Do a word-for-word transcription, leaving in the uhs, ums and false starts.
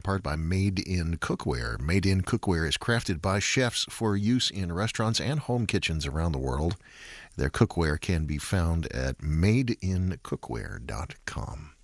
part by Made in Cookware. Made in Cookware is crafted by chefs for use in restaurants and home kitchens around the world. Their cookware can be found at made in cookware dot com.